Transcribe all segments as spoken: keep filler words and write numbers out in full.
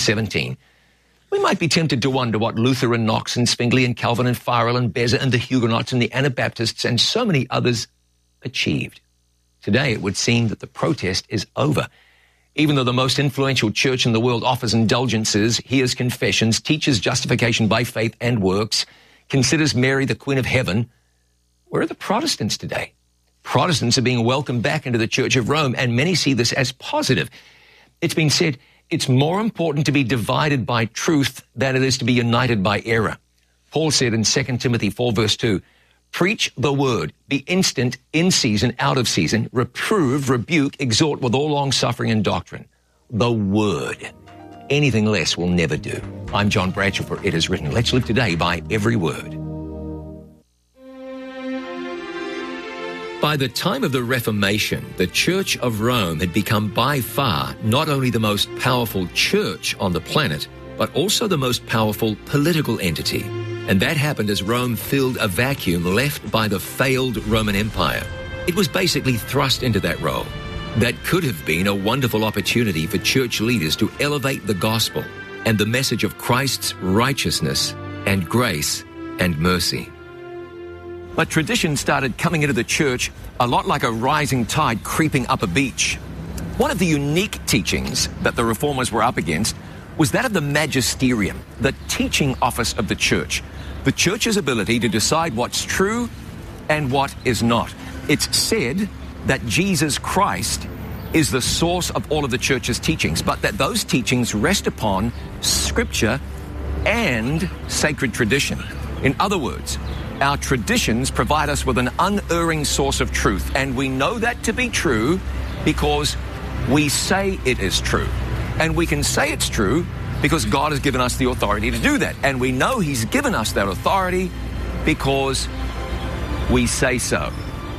seventeen, we might be tempted to wonder what Luther and Knox and Zwingli and Calvin and Farel and Beza and the Huguenots and the Anabaptists and so many others achieved. Today, it would seem that the protest is over. Even though the most influential church in the world offers indulgences, hears confessions, teaches justification by faith and works, considers Mary the Queen of Heaven, where are the Protestants today? Protestants are being welcomed back into the Church of Rome, and many see this as positive. It's been said it's more important to be divided by truth than it is to be united by error. Paul said in Second Timothy four, verse two, preach the word, be instant, in season, out of season, reprove, rebuke, exhort with all long-suffering and doctrine. The word. Anything less will never do. I'm John Bradshaw for It Is Written. Let's live today by every word. By the time of the Reformation, the Church of Rome had become by far not only the most powerful church on the planet, but also the most powerful political entity. And that happened as Rome filled a vacuum left by the failed Roman Empire. It was basically thrust into that role. That could have been a wonderful opportunity for church leaders to elevate the gospel and the message of Christ's righteousness and grace and mercy. But tradition started coming into the church a lot like a rising tide creeping up a beach. One of the unique teachings that the reformers were up against was that of the magisterium, the teaching office of the church, the church's ability to decide what's true and what is not. It's said that Jesus Christ is the source of all of the church's teachings, but that those teachings rest upon Scripture and sacred tradition. In other words, our traditions provide us with an unerring source of truth, and we know that to be true because we say it is true. And we can say it's true because God has given us the authority to do that. And we know He's given us that authority because we say so.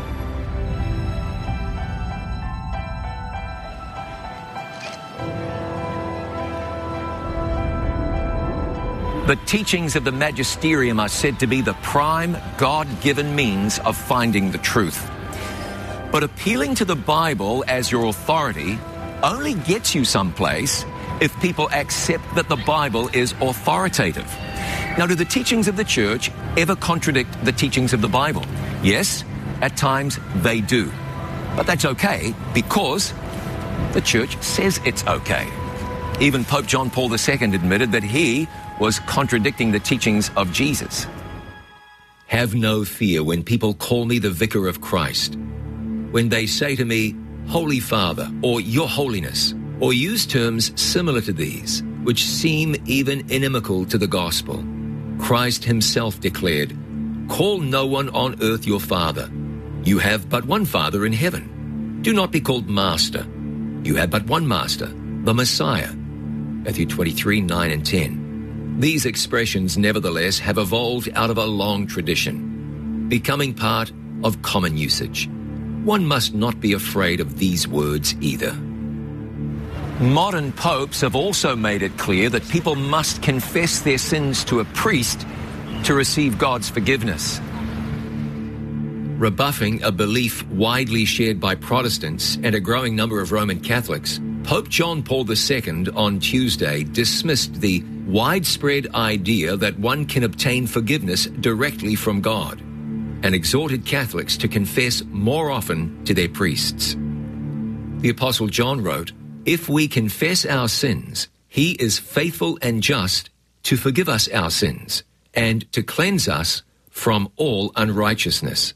The teachings of the magisterium are said to be the prime God-given means of finding the truth. But appealing to the Bible as your authority only gets you someplace if people accept that the Bible is authoritative. Now, do the teachings of the church ever contradict the teachings of the Bible? Yes, at times they do. But that's okay because the church says it's okay. Even Pope John Paul the Second admitted that he was contradicting the teachings of Jesus. Have no fear when people call me the Vicar of Christ. When they say to me, Holy Father, or Your Holiness, or use terms similar to these, which seem even inimical to the gospel. Christ Himself declared, call no one on earth your Father. You have but one Father in heaven. Do not be called Master. You have but one Master, the Messiah. Matthew twenty-three, nine and ten. These expressions, nevertheless, have evolved out of a long tradition, becoming part of common usage. One must not be afraid of these words either. Modern popes have also made it clear that people must confess their sins to a priest to receive God's forgiveness. Rebuffing a belief widely shared by Protestants and a growing number of Roman Catholics, Pope John Paul the Second on Tuesday dismissed the widespread idea that one can obtain forgiveness directly from God and exhorted Catholics to confess more often to their priests. The Apostle John wrote, if we confess our sins, He is faithful and just to forgive us our sins and to cleanse us from all unrighteousness.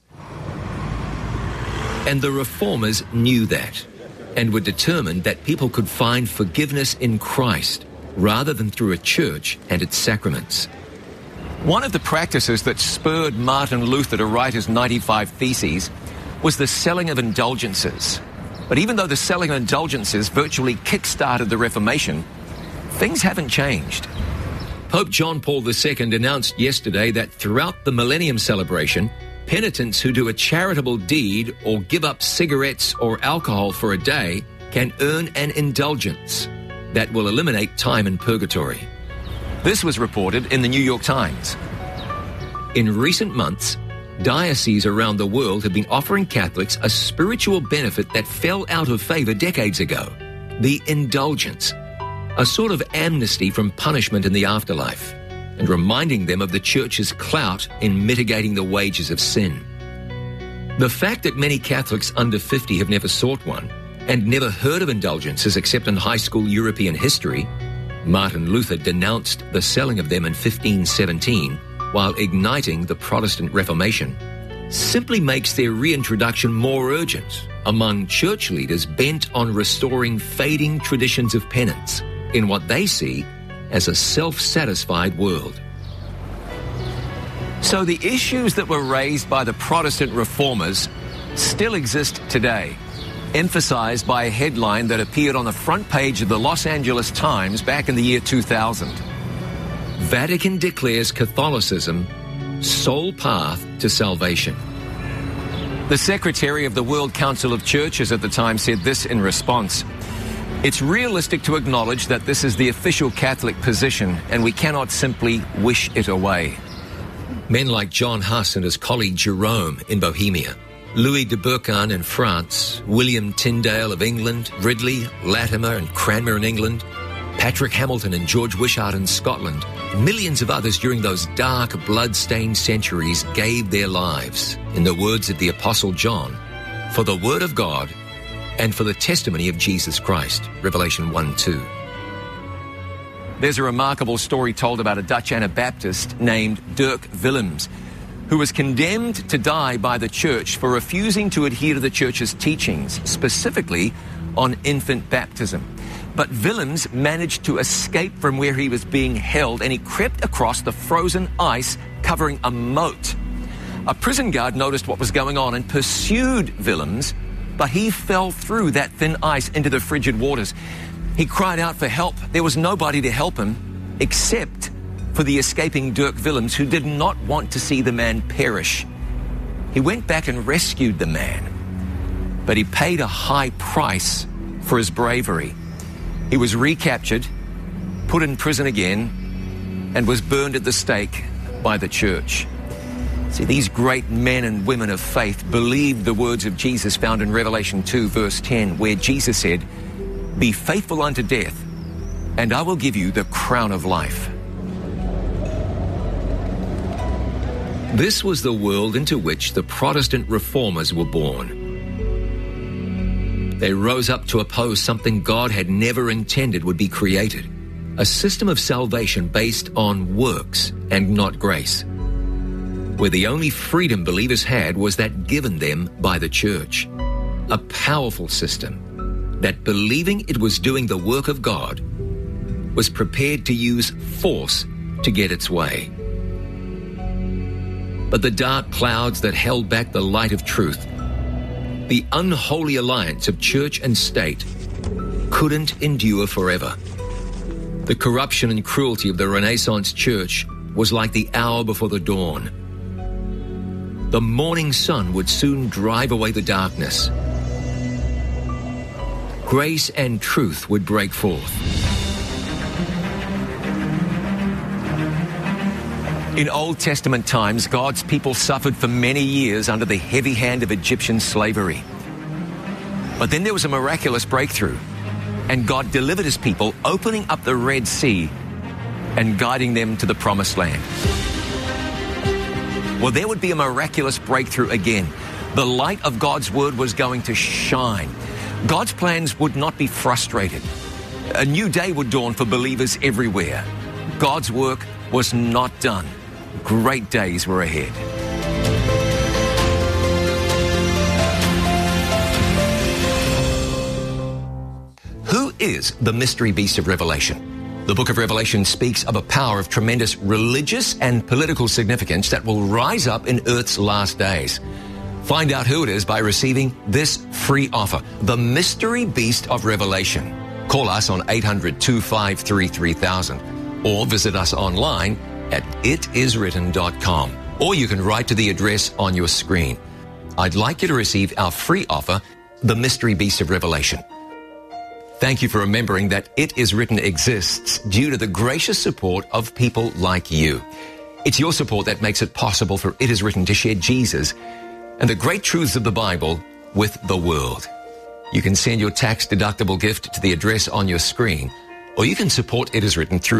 And the Reformers knew that and were determined that people could find forgiveness in Christ rather than through a church and its sacraments. One of the practices that spurred Martin Luther to write his ninety-five Theses was the selling of indulgences. But even though the selling of indulgences virtually kick-started the Reformation, things haven't changed. Pope John Paul the Second announced yesterday that throughout the Millennium celebration, penitents who do a charitable deed or give up cigarettes or alcohol for a day can earn an indulgence that will eliminate time in purgatory. This was reported in the New York Times. In recent months, dioceses around the world have been offering Catholics a spiritual benefit that fell out of favor decades ago, the indulgence. a sort of amnesty from punishment in the afterlife, and reminding them of the church's clout in mitigating the wages of sin. The fact that many Catholics under fifty have never sought one and never heard of indulgences except in high school European history — Martin Luther denounced the selling of them in fifteen seventeen while igniting the Protestant Reformation — simply makes their reintroduction more urgent among church leaders bent on restoring fading traditions of penance in what they see as a self-satisfied world. So the issues that were raised by the Protestant reformers still exist today, emphasized by a headline that appeared on the front page of the Los Angeles Times back in the year two thousand. Vatican declares Catholicism sole path to salvation. The secretary of the World Council of Churches at the time said this in response: "It's realistic to acknowledge that this is the official Catholic position, and we cannot simply wish it away." Men like John Huss and his colleague Jerome in Bohemia, Louis de Burcan in France, William Tyndale of England, Ridley, Latimer and Cranmer in England, Patrick Hamilton and George Wishart in Scotland, and millions of others during those dark, blood-stained centuries gave their lives, in the words of the Apostle John, for the Word of God and for the testimony of Jesus Christ, Revelation one two. There's a remarkable story told about a Dutch Anabaptist named Dirk Willems, who was condemned to die by the church for refusing to adhere to the church's teachings, specifically on infant baptism. But Willems managed to escape from where he was being held, and he crept across the frozen ice covering a moat. A prison guard noticed what was going on and pursued Willems, but he fell through that thin ice into the frigid waters. He cried out for help. There was nobody to help him except for the escaping Dirk Willems, who did not want to see the man perish. He went back and rescued the man, but he paid a high price for his bravery. He was recaptured, put in prison again, and was burned at the stake by the church. See, these great men and women of faith believed the words of Jesus found in Revelation two, verse ten, where Jesus said, "Be faithful unto death, and I will give you the crown of life." This was the world into which the Protestant reformers were born. They rose up to oppose something God had never intended would be created, a system of salvation based on works and not grace, where the only freedom believers had was that given them by the church. A powerful system that, believing it was doing the work of God, was prepared to use force to get its way. But the dark clouds that held back the light of truth, the unholy alliance of church and state, couldn't endure forever. The corruption and cruelty of the Renaissance church was like the hour before the dawn. The morning sun would soon drive away the darkness. Grace and truth would break forth. In Old Testament times, God's people suffered for many years under the heavy hand of Egyptian slavery. But then there was a miraculous breakthrough, and God delivered his people, opening up the Red Sea and guiding them to the Promised Land. Well, there would be a miraculous breakthrough again. The light of God's word was going to shine. God's plans would not be frustrated. A new day would dawn for believers everywhere. God's work was not done. Great days were ahead. Who is the mystery beast of Revelation? The book of Revelation speaks of a power of tremendous religious and political significance that will rise up in Earth's last days. Find out who it is by receiving this free offer, the Mystery Beast of Revelation. Call us on eight hundred, two five three, three thousand or visit us online at it is written dot com, or you can write to the address on your screen. I'd like you to receive our free offer, the Mystery Beast of Revelation. Thank you for remembering that It Is Written exists due to the gracious support of people like you. It's your support that makes it possible for It Is Written to share Jesus and the great truths of the Bible with the world. You can send your tax-deductible gift to the address on your screen, Or you can support It Is Written through